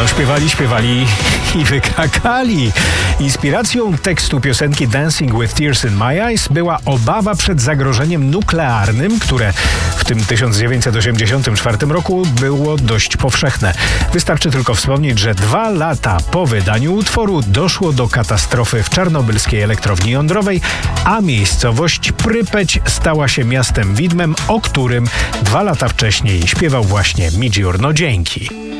śpiewali i wykakali. Inspiracją tekstu piosenki Dancing with Tears in My Eyes była obawa przed zagrożeniem nuklearnym, które w tym 1984 roku było dość powszechne. Wystarczy tylko wspomnieć, że 2 lata po wydaniu utworu doszło do katastrofy w czarnobylskiej elektrowni jądrowej, a miejscowość Prypeć stała się miastem widmem, o którym 2 lata wcześniej śpiewał właśnie Midjiur. No dzięki.